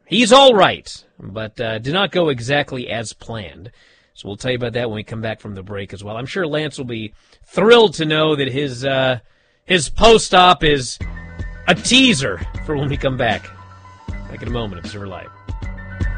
He's all right, but did not go exactly as planned. So we'll tell you about that when we come back from the break as well. I'm sure Lance will be thrilled to know that his post-op is a teaser for when we come back. Back in a moment, Observer Live.